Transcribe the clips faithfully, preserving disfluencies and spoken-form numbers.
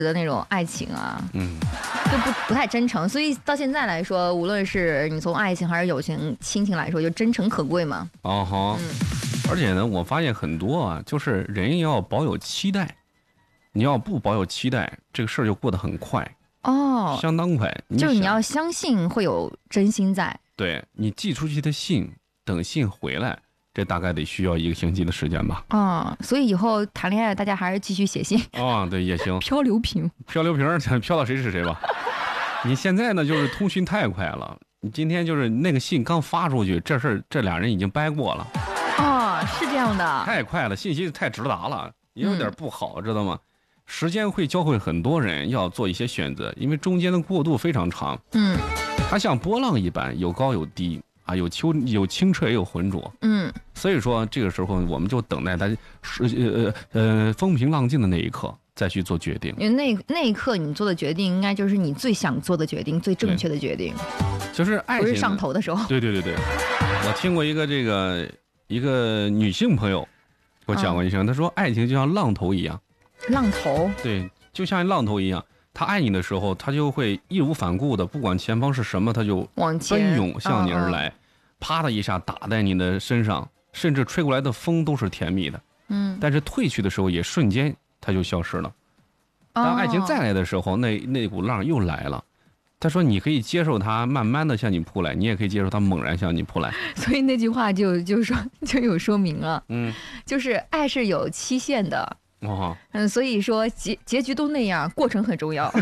的那种爱情啊， 嗯， 就不不太真诚。所以到现在来说，无论是你从爱情还是友情、亲情来说，就真诚可贵嘛。 哦哈，嗯，而且呢，我发现很多啊，就是人要保有期待，你要不保有期待，这个事儿就过得很快。哦，相当快， 就是你要相信会有真心在。 对，你寄出去的信，等信回来。这大概得需要一个星期的时间吧。 啊、哦，所以以后谈恋爱大家还是继续写信。 哦，对，也行。 漂流瓶， 漂流瓶，漂到谁是谁吧。你现在呢，就是通讯太快了。你今天就是那个信刚发出去，这事儿这俩人已经掰过了。 哦，是这样的。 太快了，信息太直达了，也有点不好，嗯、知道吗？时间会教会很多人要做一些选择，因为中间的过渡非常长。嗯，它像波浪一般，有高有低。啊，有秋有清澈也有浑浊，嗯，所以说这个时候我们就等待它是呃呃风平浪静的那一刻再去做决定。 因为那那一刻你做的决定，应该就是你最想做的决定，最正确的决定。 就是爱情不是上头的时候。 对对对对，我听过一个这个一个女性朋友给我讲过一声，她、嗯、说爱情就像浪头一样。 浪头？ 对，就像浪头一样。他爱你的时候，他就会义无反顾的，不管前方是什么，他就奔涌向你而来，哦哦啪的一下打在你的身上，甚至吹过来的风都是甜蜜的。嗯，但是退去的时候也瞬间它就消失了。当爱情再来的时候，那那股浪又来了。他说：“你可以接受它慢慢的向你扑来，你也可以接受它猛然向你扑来。” 所以那句话就就说就有说明了，嗯，就是爱是有期限的。哦，嗯，所以说结结局都那样，过程很重要。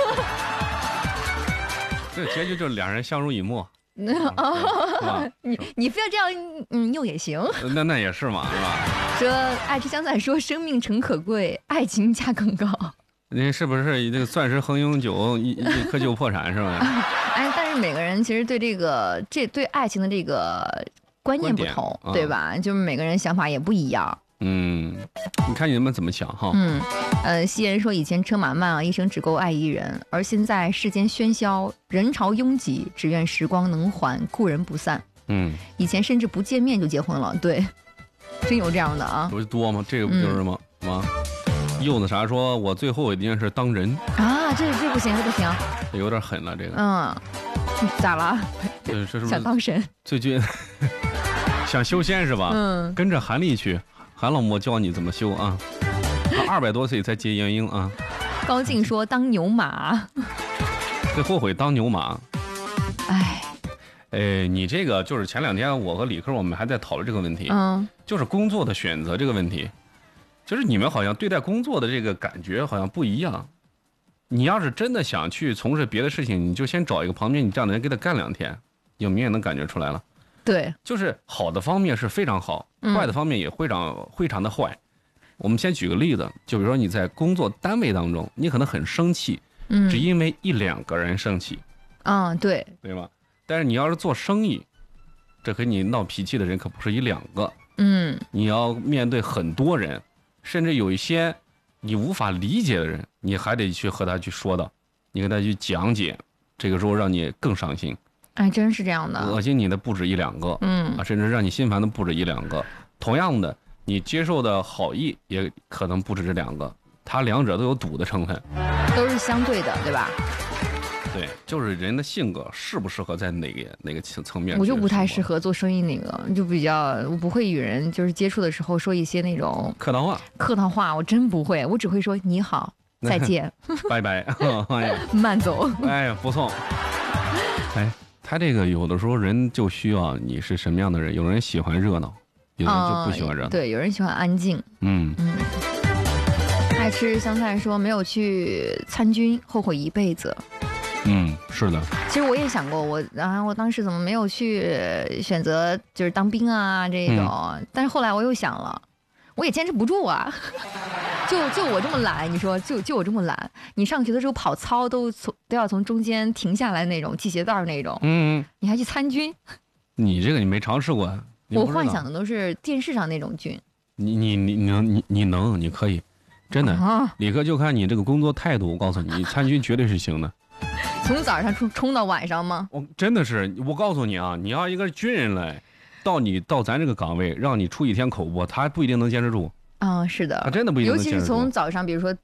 这结局就是两人相濡以沫。 哦，你你非要这样，嗯，用也行。 那那也是嘛，是吧？ 说爱之相赞说生命诚可贵，爱情价更高。 您是不是这个钻石恒永久，一一颗就破产是吧？ 哎，但是每个人其实对这个这对爱情的这个观念不同，啊、对吧？就是每个人想法也不一样。 嗯，你看你们怎么想哈？ 嗯，呃，西人说以前车马慢啊，一生只够爱一人，而现在世间喧嚣，人潮拥挤，只愿时光能缓，故人不散。嗯，以前甚至不见面就结婚了，对，真有这样的啊？ 不是多吗？这个不就是吗？嗯、吗？柚子啥说，我最后一定是当人啊！这这不行，这不行， 有点狠了，这个。 嗯，咋了？ 这是想当神？ 最近想修仙是吧？嗯，跟着韩丽去。韩老莫教你怎么修啊？他二百多岁才结元婴啊。 高静说当牛马， 最后悔当牛马。 哎， 哎，你这个就是前两天我和李科我们还在讨论这个问题，嗯，就是工作的选择这个问题，就是你们好像对待工作的这个感觉好像不一样。你要是真的想去从事别的事情，你就先找一个旁边你这样的人给他干两天，你明显能感觉出来了。 对， 就是好的方面是非常好，嗯、坏的方面也非常非常的坏。我们先举个例子，就比如说你在工作单位当中，你可能很生气，嗯，只因为一两个人生气， 嗯，对， 对吧？但是你要是做生意，这和你闹脾气的人可不是一两个， 嗯， 你要面对很多人，甚至有一些你无法理解的人，你还得去和他去说道，你跟他去讲解，这个时候让你更伤心。 哎，真是这样的， 恶心你的不止一两个，嗯啊，甚至让你心烦的不止一两个。同样的，你接受的好意也可能不止这两个，它两者都有赌的成分， 都是相对的，对吧？ 对，就是人的性格适不适合在哪个哪个层面。 我就不太适合做生意那个，就比较我不会与人就是接触的时候说一些那种客套话， 客套话我真不会，我只会说你好，再见， 拜拜， 慢走， 哎呀，不错，哎。他这个有的时候人就需要你是什么样的人，有人喜欢热闹，有人就不喜欢热闹， 哦、对，有人喜欢安静。嗯嗯。爱吃香菜说没有去参军，后悔一辈子。 嗯，是的。其实我也想过，我啊，我当时怎么没有去选择就是当兵啊这种？嗯、但是后来我又想了，我也坚持不住啊。就就我这么懒，你说就就我这么懒，你上学的时候跑操都从都要从中间停下来那种系鞋带那种，嗯，你还去参军？ 你这个你没尝试过， 我幻想的都是电视上那种军。 你你你你能你你能你可以，真的，啊、李哥就看你这个工作态度，我告诉你，你参军绝对是行的。 从早上冲冲到晚上吗？ 我真的是，我告诉你啊，你要一个军人来，到你到咱这个岗位，让你出一天口播，他还不一定能坚持住。 啊、嗯，是的， 他真的不一定能坚持住。 尤其是从早上，比如说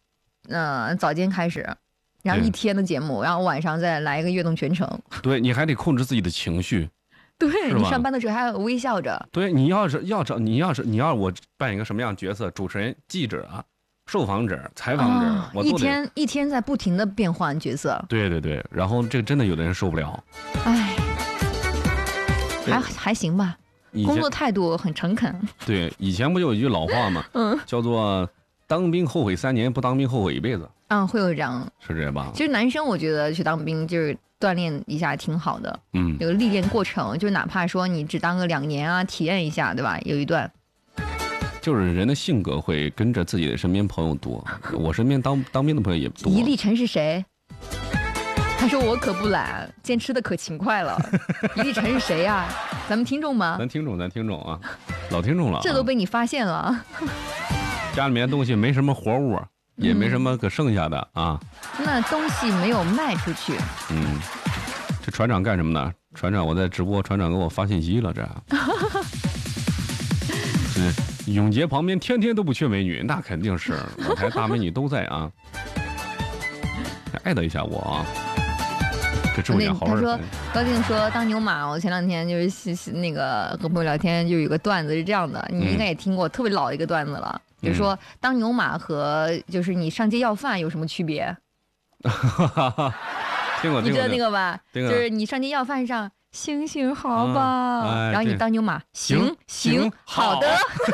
呃早间开始，然后一天的节目，然后晚上再来一个悦动全程。 对，你还得控制自己的情绪。 对，你上班的时候还要微笑着。 对，你要是要找你要是你要我扮演一个什么样的角色，主持人、记者啊、受访者、采访者， 哦、 我一天一天在不停的变换角色。 对对对，然后这真的有的人受不了。 哎，还还行吧，工作态度很诚恳。 对，以前不就有一句老话吗？嗯，叫做当兵后悔三年，不当兵后悔一辈子。 嗯，会有这样， 是这样吧？ 其实男生我觉得去当兵就是锻炼一下挺好的， 嗯， 有个历练过程，就哪怕说你只当个两年啊，体验一下，对吧？有一段， 就是人的性格会跟着自己的身边朋友多。我身边当当兵的朋友也多。 一粒尘是谁？他说我可不懒，见吃的可勤快了。一粒尘是谁呀、啊？咱们听众吗？ 咱听众，咱听众啊，老听众了、啊。 这都被你发现了。 家里面东西没什么活物。也没什么可剩下的、嗯、啊， 那东西没有卖出去。 嗯，这船长干什么呢？船长，我在直播，船长给我发信息了，这。嗯，永杰旁边天天都不缺美女，那肯定是老台大美女都在啊。艾特一下我啊，这直播间好好。 他说高定说当牛马，我前两天就是那个和朋友聊天，就有个段子是这样的，你应该也听过，嗯、特别老一个段子了。比如说，当牛马和就是你上街要饭有什么区别？ 听过， 你知道那个吧？ 个就是你上街要饭上行行好吧，啊哎、然后你当牛马行行, 行好的，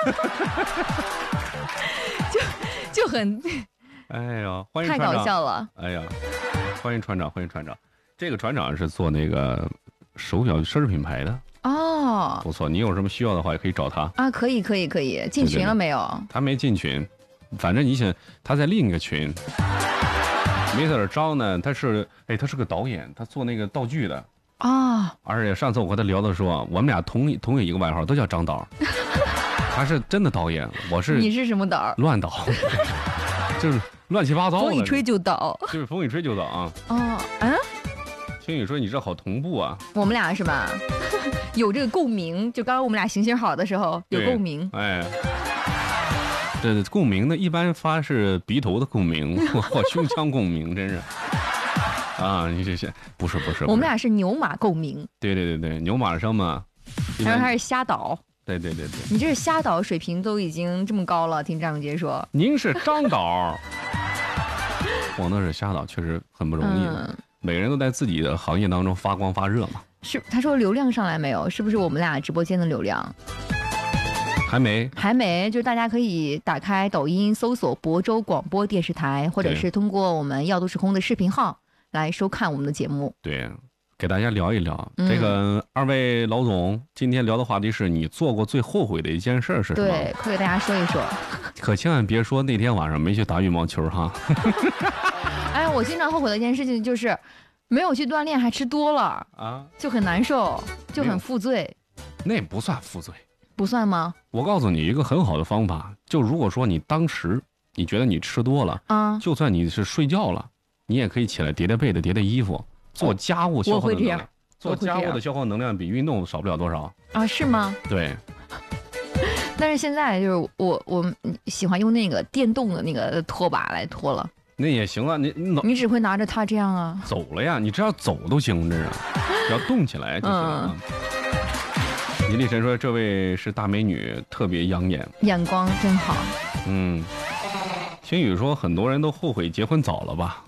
就就很， 哎呀，欢迎太搞笑了！ 哎呀，欢迎船长，欢迎船长。这个船长是做那个手表奢侈品牌的。 哦， 不错，你有什么需要的话也可以找他啊，可以可以可以，进群了没有？ 对对对，他没进群，反正你想他在另一个群，没在这招呢。他是哎，他是个导演，他做那个道具的啊、哦。 而且上次我和他聊的时候，我们俩同一同有一个外号，都叫张导。他是真的导演，我是你是什么导？ 乱导，就是乱七八糟的， 风一吹就倒， 就是风一吹就倒啊。 哦，嗯。 青宇说：“你这好同步啊！” 我们俩是吧？有这个共鸣，就刚刚我们俩行行好的时候有共鸣。 哎，这共鸣呢，一般发是鼻头的共鸣或胸腔共鸣，真是啊！你这些不是不是， 我们俩是牛马共鸣。 对对对对，牛马上嘛。 然后他是瞎导。 对对对对， 你这是瞎导水平都已经这么高了，听张永杰说。 您是张导。我那是瞎导，确实很不容易。嗯，每个人都在自己的行业当中发光发热嘛。 是，他说流量上来没有？是不是我们俩直播间的流量？ 还没， 还没。就是大家可以打开抖音搜索亳州广播电视台，或者是通过我们耀都时空的视频号来收看我们的节目。 对，给大家聊一聊。嗯、这个二位老总今天聊的话题是你做过最后悔的一件事是什么？ 对，快给大家说一说。 可千万别说那天晚上没去打羽毛球哈。 哎，我经常后悔的一件事情就是没有去锻炼，还吃多了啊，就很难受，就很负罪。 那不算负罪， 不算吗？ 我告诉你一个很好的方法，就如果说你当时你觉得你吃多了啊，就算你是睡觉了，你也可以起来叠叠被子、叠叠衣服，做家务消耗的能量。做家务的消耗能量比运动少不了多少啊？是吗？ 对。 但是现在就是我我喜欢用那个电动的那个拖把来拖了。 那也行啊，你你你只会拿着它这样啊？ 走了呀，你只要走都行，这是，只要动起来就行了。倪丽晨说：“这位是大美女，特别养眼， 眼光真好。” 嗯，星宇说：“很多人都后悔结婚早了吧？”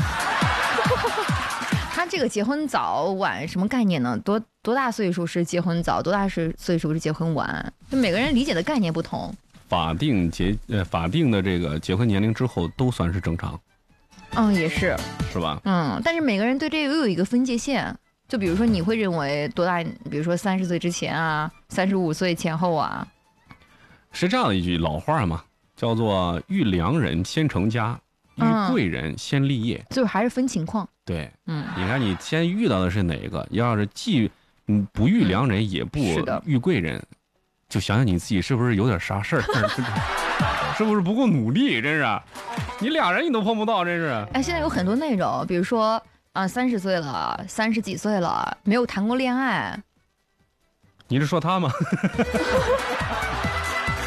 他这个结婚早晚什么概念呢？多多大岁数是结婚早？多大是岁数是结婚晚？就每个人理解的概念不同。 法定结呃法定的这个结婚年龄之后都算是正常， 嗯，也是， 是吧？ 嗯，但是每个人对这个又有一个分界线，就比如说你会认为多大？比如说三十岁之前啊，三十五岁前后啊， 是这样的一句老话嘛，叫做遇良人先成家，遇贵人先立业， 就是还是分情况。 对，嗯，你看你先遇到的是哪个？要是既嗯不遇良人，也不遇贵人。嗯，就想想你自己是不是有点啥事儿，是不是不够努力？真是，你俩人你都碰不到，真是。 哎，现在有很多那种，比如说啊，三十岁了，三十几岁了，没有谈过恋爱。 你是说他吗？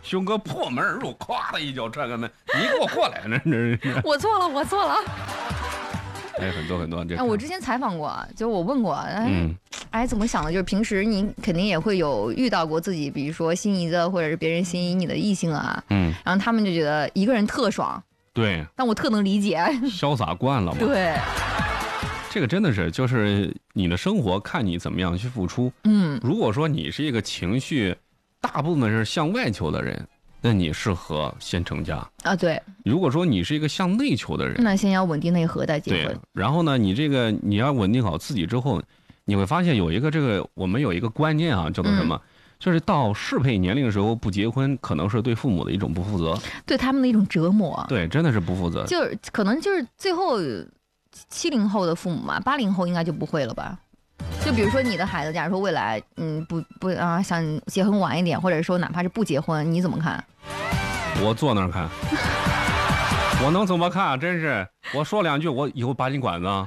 熊哥破门而入，咵的一脚踹开门，你给我过来！那那我错了，我错了。 哎，很多很多这。 哎，我之前采访过，就我问过，哎，嗯、哎，怎么想的？就是平时你肯定也会有遇到过自己，比如说心仪的，或者是别人心仪你的异性啊，嗯，然后他们就觉得一个人特爽， 对， 但我特能理解， 潇洒惯了嘛， 对。 这个真的是，就是你的生活看你怎么样去付出。嗯，如果说你是一个情绪大部分是向外求的人，那你适合先成家啊。对， 如果说你是一个向内求的人， 那先要稳定内核再结婚。 对，然后呢，你这个你要稳定好自己之后，你会发现有一个这个我们有一个观念啊，叫做什么？嗯、就是到适配年龄的时候不结婚，可能是对父母的一种不负责， 对他们的一种折磨。 对，真的是不负责。 就是可能就是最后。七零后的父母嘛，八零后应该就不会了吧？就比如说你的孩子，假如说未来，嗯，不不啊，想结婚晚一点，或者说哪怕是不结婚，你怎么看？ 我坐那儿看，我能怎么看？真是，我说两句，我以后拔你管子，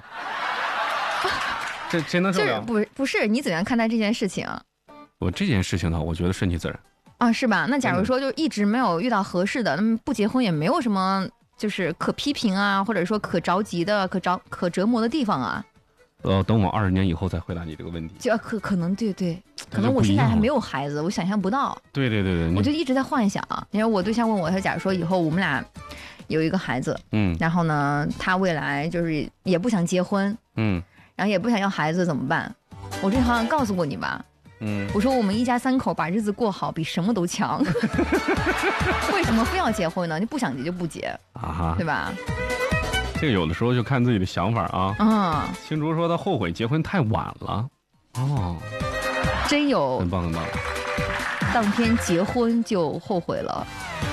这谁能受了？ 不不是，你怎样看待这件事情？ 我这件事情呢，我觉得顺其自然啊，是吧？那假如说就一直没有遇到合适的，那么不结婚也没有什么。就是可批评啊，或者说可着急的、可着可折磨的地方啊。 呃，等我二十年以后再回答你这个问题。 就可可能对对，可能我现在还没有孩子，我想象不到。 对对对对， 我就一直在幻想。因为我对象问我，他假如说以后我们俩有一个孩子，嗯，然后呢，他未来就是也不想结婚，嗯，然后也不想要孩子怎么办？我之前好像告诉过你吧。嗯，我说我们一家三口把日子过好比什么都强。为什么非要结婚呢？你不想结就不结啊，对吧？ 这个有的时候就看自己的想法啊。嗯，青竹说他后悔结婚太晚了。哦， 真有， 很棒很棒。 当天结婚就后悔了。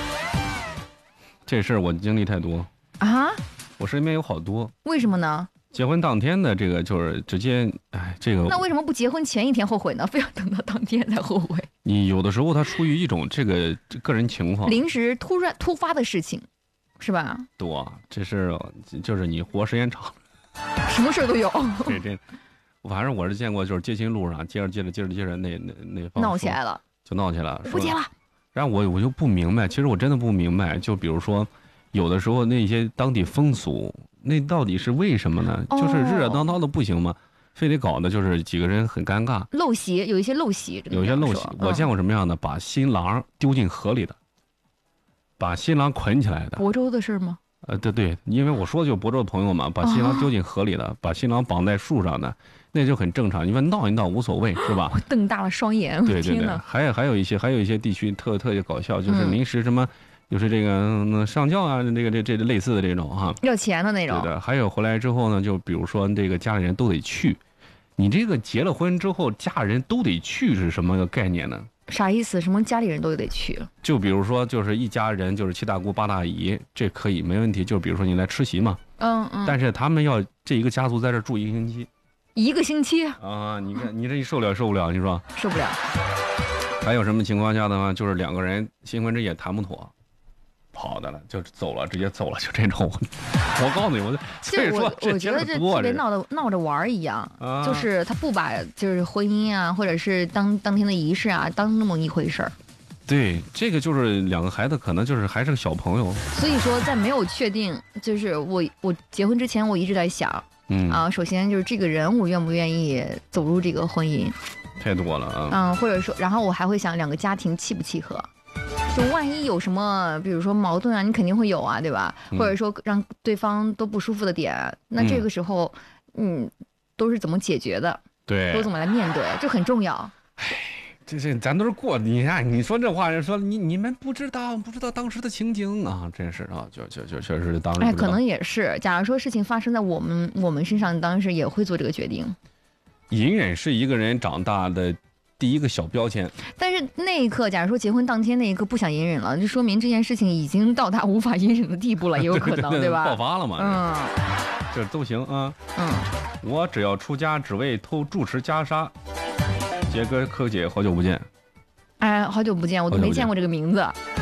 这事儿我经历太多啊！我身边有好多。 为什么呢？ 结婚当天的这个就是直接，哎，这个那为什么不结婚前一天后悔呢？非要等到当天才后悔？ 你有的时候他出于一种这个个人情况， 临时突然突发的事情，是吧？ 多，这是就是你活时间长， 什么事都有。 这这，反正我是见过，就是接亲路上接着接着接着接着那那那方闹起来了， 就闹起来了， 不结了。 然后我我就不明白，其实我真的不明白，就比如说，有的时候那些当地风俗。那到底是为什么呢？哦、就是热热闹闹的不行吗？非得搞的就是几个人很尴尬。 陋习有一些陋习， 有一些陋习。我见过什么样的？把新郎丢进河里的，把新郎捆起来的。 亳州的事吗？ 呃，对对，因为我说就亳州的朋友嘛，把新郎丢进河里的，哦、把新郎绑在树上的，那就很正常。你们闹一闹无所谓，是吧？ 我瞪大了双眼， 对对对。还有还有一些还有一些地区特特别搞笑，就是临时什么。嗯就是这个上轿啊，这个这这类似的这种哈， 要钱的那种。 对的，还有回来之后呢，就比如说这个家里人都得去，你这个结了婚之后，家人都得去是什么个概念呢？ 啥意思？什么家里人都得去？ 就比如说，就是一家人，就是七大姑八大姨，这可以没问题。就比如说你来吃席嘛，嗯嗯。但是他们要这一个家族在这住一个星期， 一个星期啊！你看你这受了受不了？你说受不了。 还有什么情况下的话，就是两个人新婚之夜谈不妥。跑的了，就走了，直接走了，就这种。我告诉你，我所以说， 我我觉得这特别闹的闹着玩一样，啊、就是他不把就是婚姻啊，或者是当当天的仪式啊，当那么一回事儿。 对，这个就是两个孩子，可能就是还是个小朋友。 所以说，在没有确定，就是我我结婚之前，我一直在想，嗯啊，首先就是这个人，我愿不愿意走入这个婚姻？ 太多了啊。 嗯，或者说，然后我还会想两个家庭契不契合。就万一有什么，比如说矛盾啊，你肯定会有啊，对吧？嗯、或者说让对方都不舒服的点，那这个时候，嗯，嗯都是怎么解决的？ 对， 都怎么来面对，这很重要。 唉，这这咱都是过，你看你说这话，人说你你们不知道不知道当时的情景啊，真是啊，就就就确实当时。 哎，可能也是。假如说事情发生在我们我们身上，当时也会做这个决定。 隐忍是一个人长大的。第一个小标签， 但是那一刻，假如说结婚当天那一刻不想隐忍了，就说明这件事情已经到达无法隐忍的地步了，也有可能， 对, 对, 对吧？ 爆发了嘛？嗯，这都行啊。嗯，我只要出家，只为偷住持袈裟。杰哥、柯姐，好久不见。 哎，好久不见，我都没见过这个名字。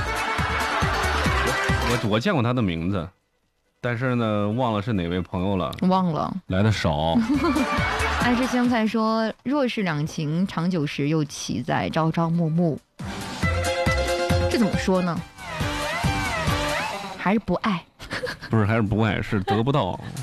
我我见过他的名字，但是呢，忘了是哪位朋友了。 忘了， 来的少。 爱吃香菜说：“若是两情长久时，又岂在朝朝暮暮。” 这怎么说呢？还是不爱？ 不是，还是不爱，是得不到。